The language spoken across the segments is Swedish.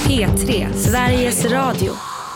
P3, Sveriges Radio.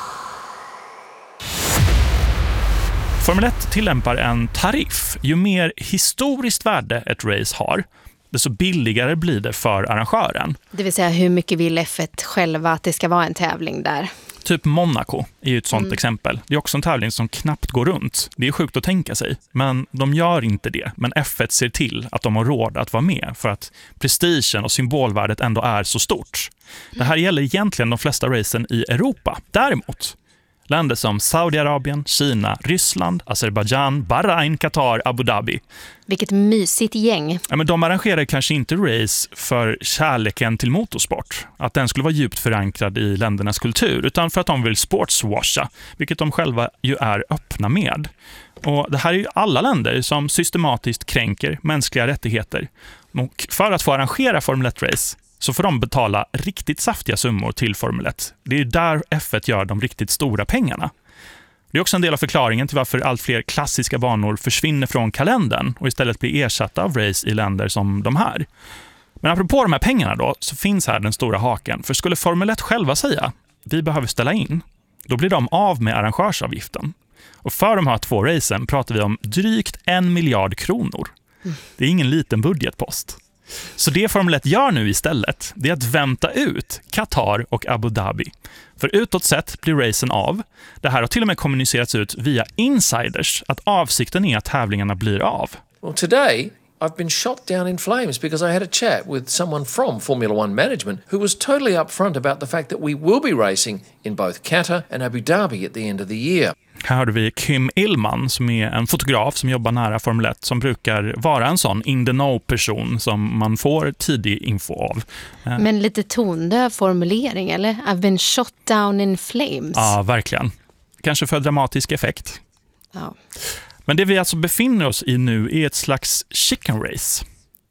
Formel 1 tillämpar en tariff. Ju mer historiskt värde ett race har, desto billigare blir det för arrangören. Det vill säga hur mycket vill F1 själva att det ska vara en tävling där? Typ Monaco är ju ett sånt exempel. Det är också en tävling som knappt går runt. Det är sjukt att tänka sig, men de gör inte det. Men F1 ser till att de har råd att vara med för att prestigen och symbolvärdet ändå är så stort. Det här gäller egentligen de flesta racen i Europa. Däremot, länder som Saudiarabien, Kina, Ryssland, Azerbaijan, Bahrain, Qatar, Abu Dhabi. Vilket mysigt gäng. Ja, men de arrangerar kanske inte race för kärleken till motorsport. Att den skulle vara djupt förankrad i ländernas kultur. Utan för att de vill sportswasha. Vilket de själva ju är öppna med. Och det här är ju alla länder som systematiskt kränker mänskliga rättigheter. Och för att få arrangera Formel 1-race så får de betala riktigt saftiga summor till Formel 1. Det är där F1 gör de riktigt stora pengarna. Det är också en del av förklaringen till varför allt fler klassiska banor försvinner från kalendern och istället blir ersatta av race i länder som de här. Men apropå de här pengarna då, så finns här den stora haken. För skulle Formel 1 själva säga vi behöver ställa in, då blir de av med arrangörsavgiften. Och för de här 2 racen pratar vi om drygt 1 miljard kronor. Det är ingen liten budgetpost. Så det Formel 1 gör nu istället, det är att vänta ut Qatar och Abu Dhabi. För utåt sett blir racen av. Det här har till och med kommunicerats ut via insiders att avsikten är att tävlingarna blir av. Well, today I've been shot down in flames because I had a chat with someone from Formula One management who was totally upfront about the fact that we will be racing in both Qatar and Abu Dhabi at the end of the year. Här hörde vi Kim Illman som är en fotograf som jobbar nära Formel 1 som brukar vara en sån in-the-know-person som man får tidig info av. Men lite tondöv formulering, eller? I've been shot down in flames. Ja, verkligen. Kanske för dramatisk effekt. Ja. Men det vi alltså befinner oss i nu är ett slags chicken race.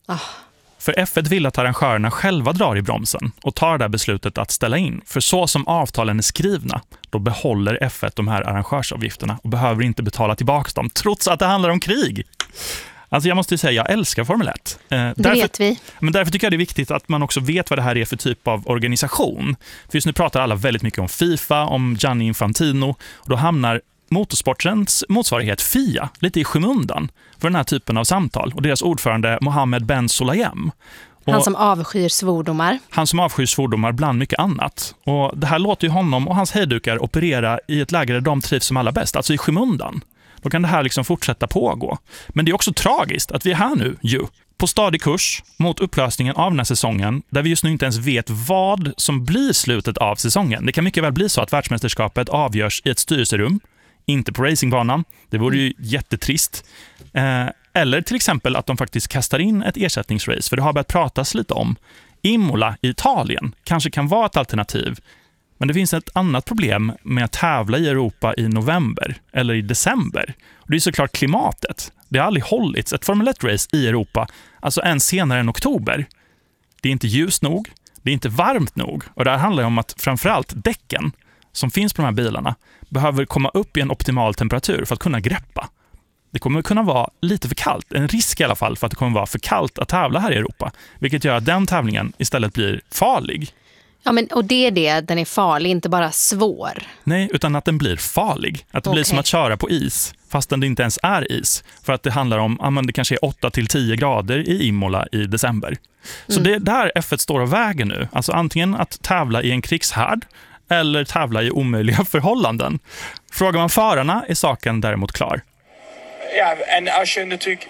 För F1 vill att arrangörerna själva drar i bromsen och tar det här beslutet att ställa in. För så som avtalen är skrivna, då behåller F1 de här arrangörsavgifterna och behöver inte betala tillbaka dem, trots att det handlar om krig. Alltså jag måste ju säga, jag älskar Formel 1. Det vet vi. Men därför tycker jag det är viktigt att man också vet vad det här är för typ av organisation. För just nu pratar alla väldigt mycket om FIFA, om Gianni Infantino. Och då hamnar motorsportens motsvarighet FIA lite i skymundan för den här typen av samtal. Och deras ordförande Mohammed Ben Sulayem. Han som avskyr svordomar. Han som avskyr svordomar bland mycket annat. Och det här låter ju honom och hans hejdukar operera i ett läge där de trivs som allra bäst, alltså i skymundan. Då kan det här liksom fortsätta pågå. Men det är också tragiskt att vi är här nu på stadig kurs mot upplösningen av den här säsongen där vi just nu inte ens vet vad som blir slutet av säsongen. Det kan mycket väl bli så att världsmästerskapet avgörs i ett styrelserum, inte på racingbanan. Det vore ju jättetrist. Eller till exempel att de faktiskt kastar in ett ersättningsrace, för det har börjat pratas lite om. Imola i Italien kanske kan vara ett alternativ. Men det finns ett annat problem med att tävla i Europa i november eller i december. Och det är såklart klimatet. Det har aldrig hållits ett Formel 1-race i Europa, alltså än senare än oktober. Det är inte ljust nog, det är inte varmt nog. Och det här handlar om att framförallt däcken som finns på de här bilarna behöver komma upp i en optimal temperatur för att kunna greppa. Det kommer kunna vara lite för kallt, en risk i alla fall för att det kommer vara för kallt att tävla här i Europa. Vilket gör att den tävlingen istället blir farlig. Ja, men och det är det, den är farlig, inte bara svår. Nej, utan att den blir farlig. Att det blir som att köra på is, fastän det inte ens är is. För att det handlar om, det kanske är 8-10 grader i Imola i december. Så det är där F1 står och väger nu. Alltså antingen att tävla i en krigshärd eller tävla i omöjliga förhållanden. Frågar man förarna är saken däremot klar. Ja, en als je natuurlijk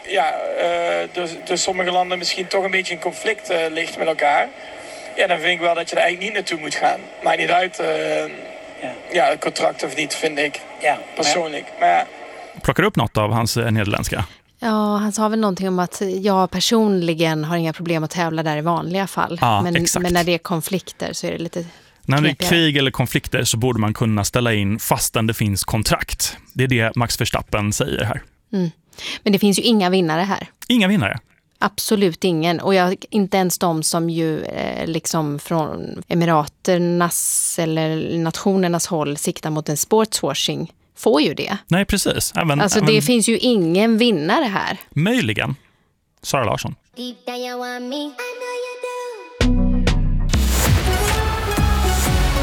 door sommige landen misschien toch een beetje in conflict ligt met elkaar, ja, dan vind ik wel dat je er eigenlijk niet naartoe moet gaan. Maakt niet uit. Het contract of niet, vind ik. Ja, persoonlijk. Men plockar upp något av hans nederländska. Ja, han sa väl någonting om att jag personligen har inga problem att tävla där i vanliga fall. Ja, men när det är konflikter så är det lite när det är knepigare. krig eller konflikter så borde man kunna ställa in fastän det finns kontrakt. Det är det Max Verstappen säger här. Men det finns ju inga vinnare här. Inga vinnare. Absolut ingen. Och inte ens de som ju liksom från emiraternas eller nationernas håll siktar mot en sportswashing får ju det. Nej, precis. Det finns ju ingen vinnare här. Möjligen. Sara Larsson.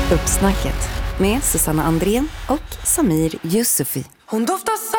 Uppsnacket med Susanna Andrén och Samir Yusufi. Hon doftar